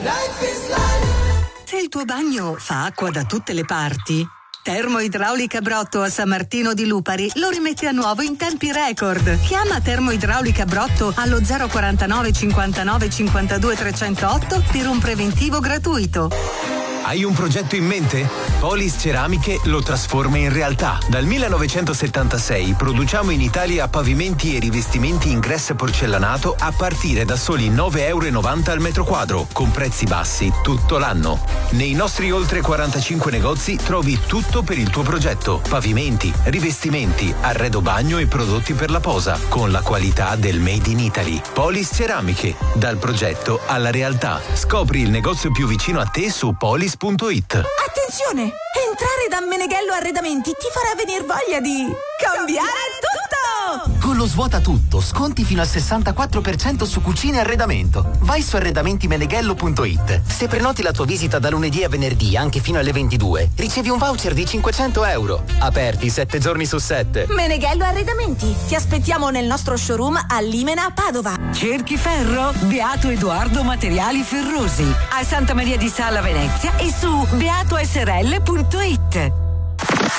Se il tuo bagno fa acqua da tutte le parti, Termoidraulica Brotto a San Martino di Lupari lo rimette a nuovo in tempi record. Chiama Termoidraulica Brotto allo 049 59 52 308 per un preventivo gratuito. Hai un progetto in mente? Polis Ceramiche lo trasforma in realtà. Dal 1976 produciamo in Italia pavimenti e rivestimenti in grès porcellanato a partire da soli 9,90 € al metro quadro, con prezzi bassi tutto l'anno. Nei nostri oltre 45 negozi trovi tutto per il tuo progetto: pavimenti, rivestimenti, arredo bagno e prodotti per la posa, con la qualità del Made in Italy. Polis Ceramiche, dal progetto alla realtà. Scopri il negozio più vicino a te su polis.it. Attenzione! Entrare da Meneghello Arredamenti ti farà venir voglia di cambiare tutto! Con lo svuota tutto, sconti fino al 64% su cucine e arredamento. Vai su arredamentimeneghello.it. Se prenoti la tua visita da lunedì a venerdì anche fino alle 22, ricevi un voucher di 500 €. Aperti 7 giorni su 7. Meneghello Arredamenti. Ti aspettiamo nel nostro showroom a Limena, Padova. Cerchi ferro? Beato Edoardo Materiali Ferrosi. A Santa Maria di Sala, Venezia e su beatosrl.it.